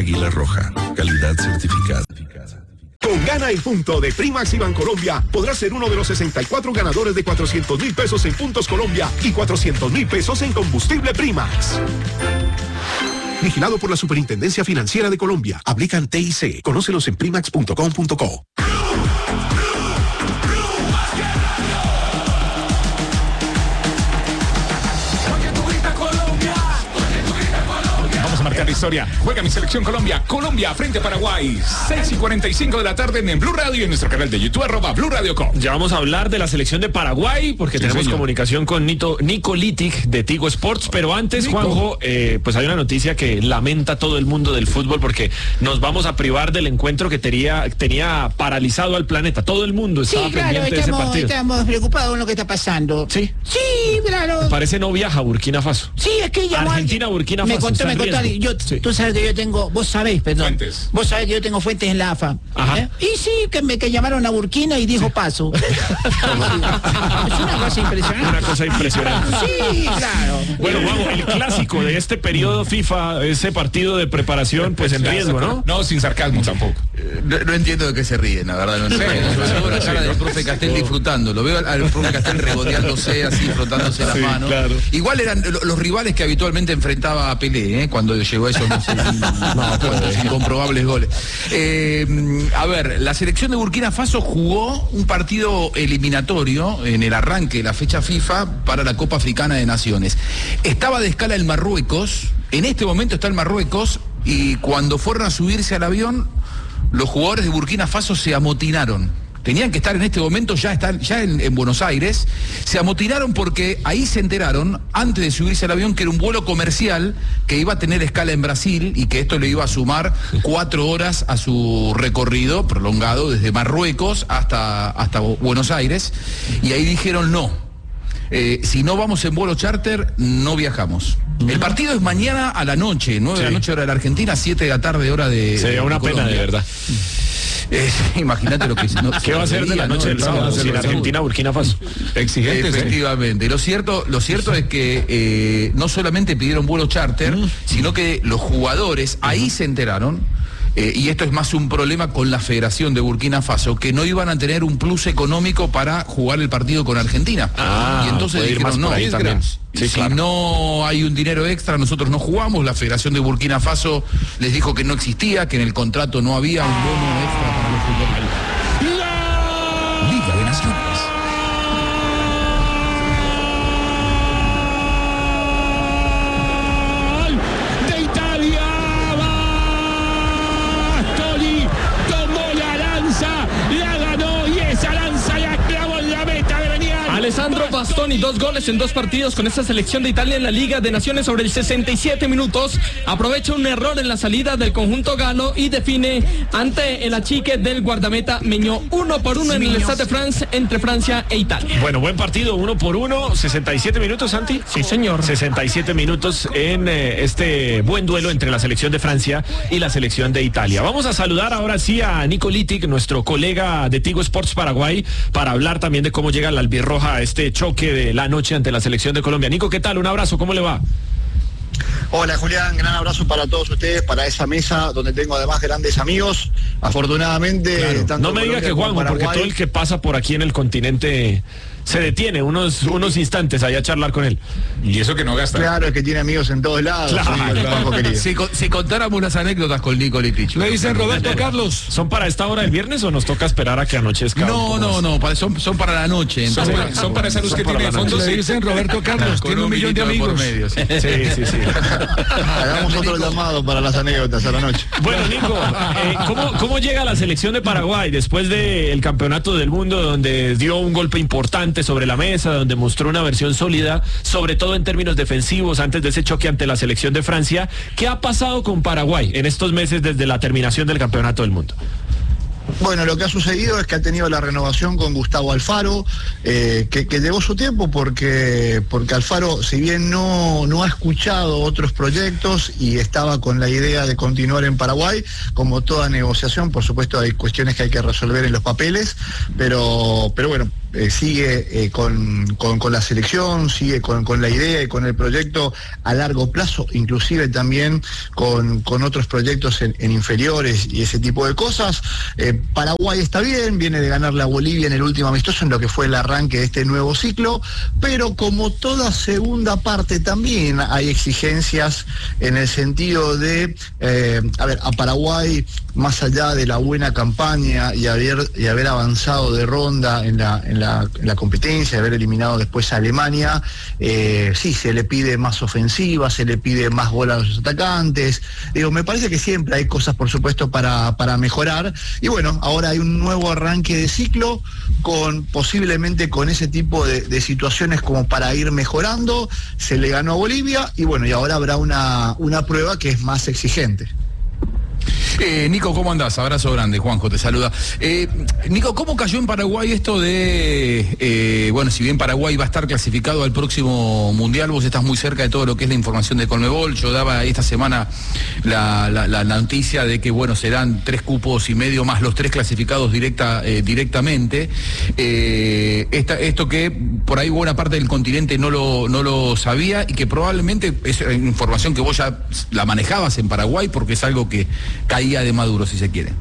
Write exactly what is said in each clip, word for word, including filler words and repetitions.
Águila Roja, calidad certificada. Con Gana y Punto de Primax y Bancolombia podrás ser uno de los sesenta y cuatro ganadores de cuatrocientos mil pesos en Puntos Colombia y cuatrocientos mil pesos en combustible Primax. Vigilado por la Superintendencia Financiera de Colombia. Aplican T I C. Conócelos en primax punto com punto co. Marcar la historia. Juega mi selección Colombia. Colombia frente a Paraguay. seis y cuarenta y cinco de la tarde en Blue Radio y en nuestro canal de YouTube, arroba Blue Radio Com. Ya vamos a hablar de la selección de Paraguay, porque sí, tenemos señor. comunicación con Nito, Nico Litic de Tigo Sports. Pero antes, Nico. Juanjo, eh, pues hay una noticia que lamenta todo el mundo del fútbol, porque nos vamos a privar del encuentro que tenía, tenía paralizado al planeta. Todo el mundo estaba sí, claro, pendiente estamos, de ese partido. Estamos preocupados con lo que está pasando. Sí. Sí, claro. Parece no viaja a Burkina Faso. Sí, es que llamó Argentina, Burkina Faso. Me contó, me contó. Yo, sí. Tú sabes que yo tengo, vos sabés, perdón. Fuentes. Vos sabés que yo tengo fuentes en la A F A. Ajá. ¿Eh? Y sí, que me que llamaron a Burkina y dijo sí. paso. Es una cosa impresionante. Una cosa impresionante. Sí, claro. Bueno, vamos, el clásico de este periodo FIFA, ese partido de preparación, pues en riesgo, ¿no? No, sin sarcasmo tampoco. No, no entiendo de qué se ríen, la verdad, no entiendo. Yo veo la cara del profe Castel disfrutando, lo veo al, al profe Castel regodeándose así, frotándose sí, las manos. Claro. Igual eran los rivales que habitualmente enfrentaba a Pelé, ¿eh? Cuando llegó a esos no sé, no, cuantos incomprobables goles. Eh, a ver, la selección de Burkina Faso jugó un partido eliminatorio en el arranque de la fecha FIFA para la Copa Africana de Naciones. Estaba de escala el Marruecos, en este momento está el Marruecos, y cuando fueron a subirse al avión, los jugadores de Burkina Faso se amotinaron. Tenían que estar en este momento, ya están ya en, en Buenos Aires, se amotinaron porque ahí se enteraron, antes de subirse al avión, que era un vuelo comercial que iba a tener escala en Brasil y que esto le iba a sumar cuatro horas a su recorrido prolongado desde Marruecos hasta, hasta Buenos Aires, y ahí dijeron no. Eh, si no vamos en vuelo charter, no viajamos. El partido es mañana a la noche, nueve sí. de la noche hora de la Argentina, siete de la tarde hora de Sería una de pena, de verdad. Eh, imagínate lo que no, ¿Qué va a hacer de la noche del sábado si en Argentina, Burkina Faso? Exigentes. Efectivamente. ¿eh? Lo cierto, lo cierto es que eh, no solamente pidieron vuelo charter, mm. sino que los jugadores ahí se enteraron. Eh, y esto es más un problema con la Federación de Burkina Faso, que no iban a tener un plus económico para jugar el partido con Argentina. Ah, y entonces dijeron, no, es también. Sí, si claro. no hay un dinero extra, nosotros no jugamos. La Federación de Burkina Faso les dijo que no existía, que en el contrato no había un bono extra para los futbolistas. Liga de Naciones. Alessandro Bastoni, dos goles en dos partidos con esta selección de Italia en la Liga de Naciones sobre el sesenta y siete minutos. Aprovecha un error en la salida del conjunto galo y define ante el achique del guardameta Meñó. Uno por uno en el Stade de France entre Francia e Italia. Bueno, buen partido, uno por uno, sesenta y siete minutos, Santi. Sí, señor. sesenta y siete minutos en eh, este buen duelo entre la selección de Francia y la selección de Italia. Vamos a saludar ahora sí a Nico Litic, nuestro colega de Tigo Sports Paraguay, para hablar también de cómo llega la albirroja a este choque de la noche ante la selección de Colombia. Nico, ¿qué tal? Un abrazo, ¿cómo le va? Hola Julián, gran abrazo para todos ustedes, para esa mesa donde tengo además grandes amigos. Afortunadamente, claro. tanto No me diga que Juanjo, porque todo el que pasa por aquí en el continente se detiene unos, unos instantes ahí a charlar con él. Y eso que no gasta. Claro, es que tiene amigos en todos lados. Claro, sí, claro. Si, si contáramos unas anécdotas con Nico Litic. Le dicen Roberto Carlos. ¿Son para esta hora del viernes o nos toca esperar a que anochezca? No, no, no, para, son, son para la noche. Entonces, son, para, son para esa luz que tiene de fondo. Le dicen Roberto Carlos, tiene un millón de amigos. Medio, sí, sí, sí. sí. Hagamos otro Nico. llamado para las anécdotas a la noche. Bueno, Nico, eh, ¿cómo, ¿cómo llega la selección de Paraguay después del campeonato del mundo, donde dio un golpe importante sobre la mesa, donde mostró una versión sólida, sobre todo en términos defensivos, antes de ese choque ante la selección de Francia? ¿Qué ha pasado con Paraguay en estos meses desde la terminación del campeonato del mundo? Bueno, lo que ha sucedido es que ha tenido la renovación con Gustavo Alfaro, eh, que, que llevó su tiempo porque, porque Alfaro, si bien no, no ha escuchado otros proyectos y estaba con la idea de continuar en Paraguay, como toda negociación, por supuesto hay cuestiones que hay que resolver en los papeles, pero, pero bueno, eh, sigue eh, con, con, con la selección, sigue con, con la idea y con el proyecto a largo plazo, inclusive también con, con otros proyectos en, en inferiores y ese tipo de cosas. Eh, Paraguay está bien, viene de ganarle a Bolivia en el último amistoso, en lo que fue el arranque de este nuevo ciclo, pero como toda segunda parte también hay exigencias en el sentido de, eh, a ver, a Paraguay, más allá de la buena campaña y haber, y haber avanzado de ronda en la, en la, en la competencia, haber eliminado después a Alemania, eh, sí, se le pide más ofensiva, se le pide más gol a los atacantes. Digo, me parece que siempre hay cosas, por supuesto, para, para mejorar. Y bueno, ahora hay un nuevo arranque de ciclo, con posiblemente con ese tipo de, de situaciones como para ir mejorando. Se le ganó a Bolivia y bueno, y ahora habrá una, una prueba que es más exigente. Eh, Nico, ¿cómo andás? Abrazo grande, Juanjo, te saluda. Eh, Nico, ¿cómo cayó en Paraguay esto de, eh, bueno, si bien Paraguay va a estar clasificado al próximo Mundial, vos estás muy cerca de todo lo que es la información de Conmebol? Yo daba esta semana la, la, la noticia de que, bueno, serán tres cupos y medio más los tres clasificados directa, eh, directamente. Eh, esta, esto que por ahí buena parte del continente no lo, no lo sabía y que probablemente es información que vos ya la manejabas en Paraguay porque es algo que caía de Maduro, si se quiere.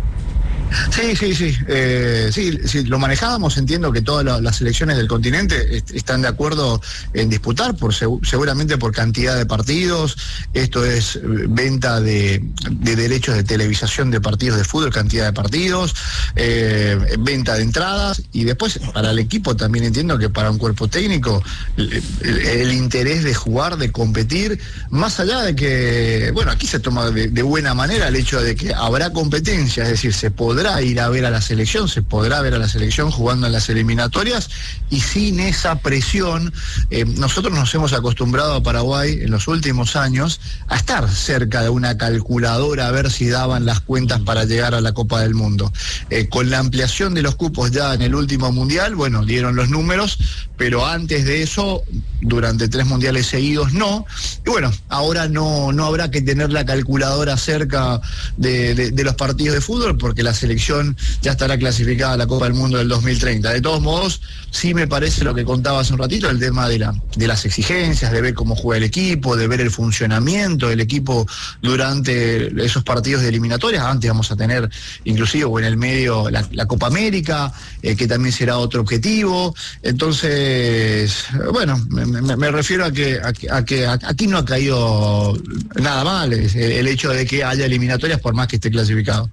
Sí, sí, sí, eh, sí, sí, lo manejábamos. Entiendo que todas la, las selecciones del continente est están de acuerdo en disputar, por seg seguramente por cantidad de partidos. Esto es venta de, de derechos de televisación de partidos de fútbol, cantidad de partidos, eh, venta de entradas, y después para el equipo también entiendo que para un cuerpo técnico el, el, el interés de jugar, de competir, más allá de que, bueno, aquí se toma de, de buena manera el hecho de que habrá competencia, es decir, se podrá ir a ver a la selección, se podrá ver a la selección jugando en las eliminatorias, y sin esa presión. Eh, nosotros nos hemos acostumbrado a Paraguay en los últimos años a estar cerca de una calculadora a ver si daban las cuentas para llegar a la Copa del Mundo. Eh, con la ampliación de los cupos ya en el último mundial, bueno, dieron los números, pero antes de eso, durante tres mundiales seguidos, no. Y bueno, ahora no, no habrá que tener la calculadora cerca de, de, de los partidos de fútbol, porque la selección ya estará clasificada a la Copa del Mundo del dos mil treinta. De todos modos, sí me parece lo que contaba hace un ratito, el tema de, la, de las exigencias, de ver cómo juega el equipo, de ver el funcionamiento del equipo durante esos partidos de eliminatorias. Antes vamos a tener, inclusive, o en el medio, la, la Copa América, eh, que también será otro objetivo. Entonces, bueno, me, me, me refiero a que, a, a que aquí no ha caído nada mal el, el hecho de que haya eliminatorias por más que esté clasificado.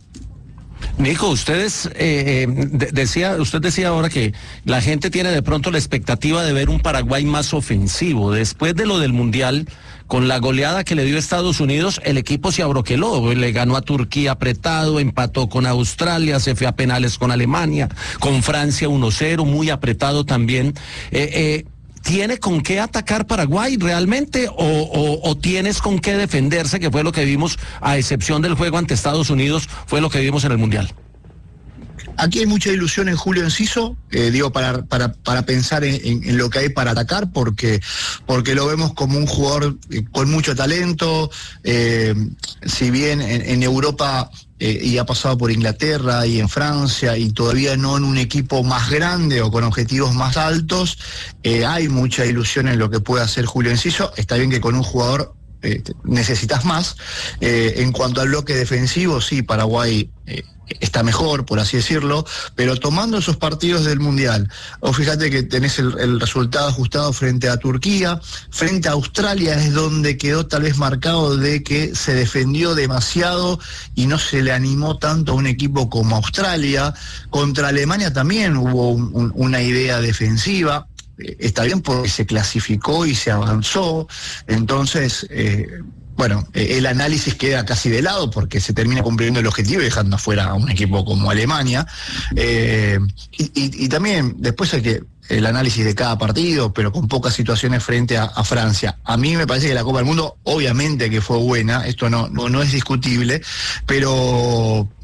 Nico, ustedes eh, de, decía, usted decía ahora que la gente tiene de pronto la expectativa de ver un Paraguay más ofensivo. Después de lo del Mundial, con la goleada que le dio Estados Unidos, el equipo se abroqueló, le ganó a Turquía apretado, empató con Australia, se fue a penales con Alemania, con Francia uno cero, muy apretado también. Eh, eh, ¿Tiene con qué atacar Paraguay realmente o, o, o tienes con qué defenderse, que fue lo que vimos, a excepción del juego ante Estados Unidos, fue lo que vimos en el Mundial? Aquí hay mucha ilusión en Julio Enciso, eh, digo, para, para, para pensar en, en, en lo que hay para atacar, porque, porque lo vemos como un jugador eh, con mucho talento. Eh, si bien en, en Europa eh, y ha pasado por Inglaterra y en Francia y todavía no en un equipo más grande o con objetivos más altos, eh, hay mucha ilusión en lo que puede hacer Julio Enciso. Está bien que con un jugador eh, necesitas más. Eh, en cuanto al bloque defensivo, sí, Paraguay eh, está mejor, por así decirlo, pero tomando esos partidos del Mundial, o fíjate que tenés el, el resultado ajustado frente a Turquía, frente a Australia es donde quedó tal vez marcado de que se defendió demasiado y no se le animó tanto a un equipo como Australia. Contra Alemania también hubo un, un, una idea defensiva. Está bien porque se clasificó y se avanzó, entonces eh, bueno, eh, el análisis queda casi de lado porque se termina cumpliendo el objetivo y dejando afuera a un equipo como Alemania. Eh, y, y, y también después hay que el análisis de cada partido, pero con pocas situaciones frente a, a Francia. A mí me parece que la Copa del Mundo, obviamente que fue buena, esto no, no, no es discutible, pero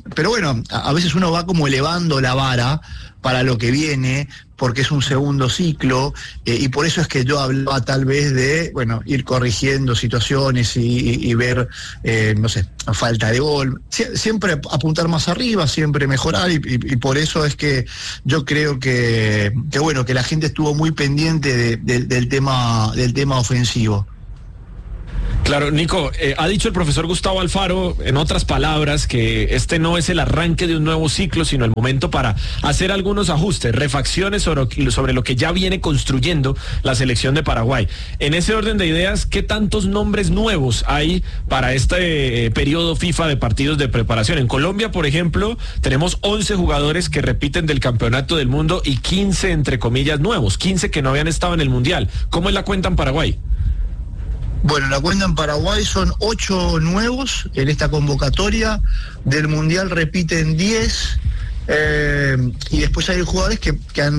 pero bueno, a, a veces uno va como elevando la vara para lo que viene, porque es un segundo ciclo, eh, y por eso es que yo hablaba tal vez de, bueno, ir corrigiendo situaciones y, y, y ver, eh, no sé, falta de gol, Sie- siempre apuntar más arriba, siempre mejorar, y, y, y por eso es que yo creo que, que bueno, que la gente estuvo muy pendiente de, de, del tema, del tema ofensivo. Claro, Nico, eh, ha dicho el profesor Gustavo Alfaro, en otras palabras, que este no es el arranque de un nuevo ciclo, sino el momento para hacer algunos ajustes, refacciones sobre, sobre lo que ya viene construyendo la selección de Paraguay. En ese orden de ideas, ¿qué tantos nombres nuevos hay para este eh, periodo FIFA de partidos de preparación? En Colombia, por ejemplo, tenemos once jugadores que repiten del Campeonato del Mundo y quince, entre comillas, nuevos, quince que no habían estado en el Mundial. ¿Cómo es la cuenta en Paraguay? Bueno, la cuenta en Paraguay son ocho nuevos en esta convocatoria, del Mundial repiten diez, eh, y después hay jugadores que, que han